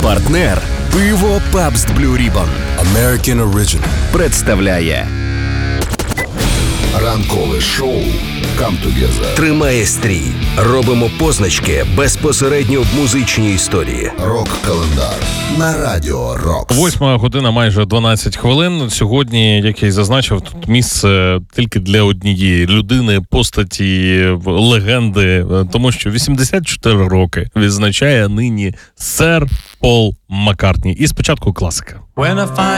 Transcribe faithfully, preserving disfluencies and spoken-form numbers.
Партнер пиво Pabst Blue Ribbon American Original представляє ранкове шоу Come Together. Тримає стрій. Робимо позначки безпосередньо в музичній історії. Рок-календар на Радіо Рокс. Восьма година, майже дванадцять хвилин. Сьогодні, як я й зазначив, тут місце тільки для однієї людини, постаті, легенди, тому що вісімдесят чотири роки відзначає нині сер Пол Маккартні. І спочатку класика.